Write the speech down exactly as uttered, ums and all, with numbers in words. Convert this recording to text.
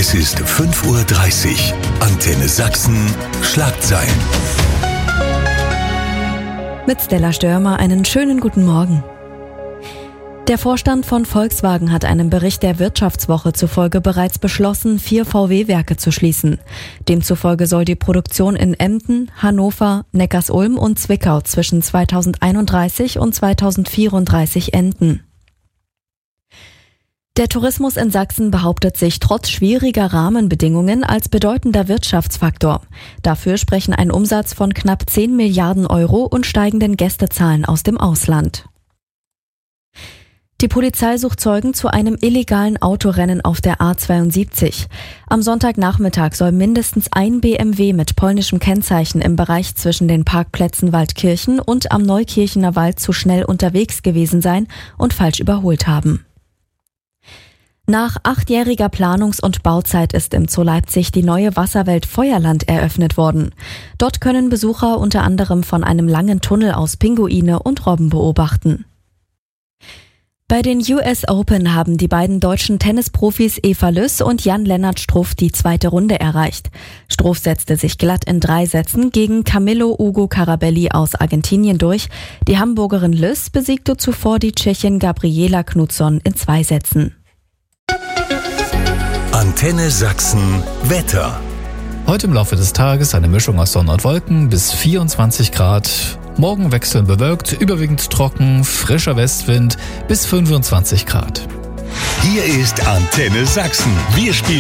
Es ist fünf Uhr dreißig. Antenne Sachsen. Schlagzeilen. Mit Stella Störmer einen schönen guten Morgen. Der Vorstand von Volkswagen hat einem Bericht der Wirtschaftswoche zufolge bereits beschlossen, vier V W-Werke zu schließen. Demzufolge soll die Produktion in Emden, Hannover, Neckarsulm und Zwickau zwischen zweitausendeinunddreißig und zweitausendvierunddreißig enden. Der Tourismus in Sachsen behauptet sich trotz schwieriger Rahmenbedingungen als bedeutender Wirtschaftsfaktor. Dafür sprechen ein Umsatz von knapp zehn Milliarden Euro und steigenden Gästezahlen aus dem Ausland. Die Polizei sucht Zeugen zu einem illegalen Autorennen auf der A zweiundsiebzig. Am Sonntagnachmittag soll mindestens ein B M W mit polnischem Kennzeichen im Bereich zwischen den Parkplätzen Waldkirchen und am Neukirchener Wald zu schnell unterwegs gewesen sein und falsch überholt haben. Nach achtjähriger Planungs- und Bauzeit ist im Zoo Leipzig die neue Wasserwelt Feuerland eröffnet worden. Dort können Besucher unter anderem von einem langen Tunnel aus Pinguine und Robben beobachten. Bei den U S Open haben die beiden deutschen Tennisprofis Eva Lüss und Jan-Lennart Struff die zweite Runde erreicht. Struff setzte sich glatt in drei Sätzen gegen Camillo Ugo Carabelli aus Argentinien durch. Die Hamburgerin Lüss besiegte zuvor die Tschechin Gabriela Knutsson in zwei Sätzen. Antenne Sachsen Wetter. Heute im Laufe des Tages eine Mischung aus Sonne und Wolken bis vierundzwanzig Grad. Morgen wechselnd bewölkt, überwiegend trocken, frischer Westwind bis fünfundzwanzig Grad. Hier ist Antenne Sachsen. Wir spielen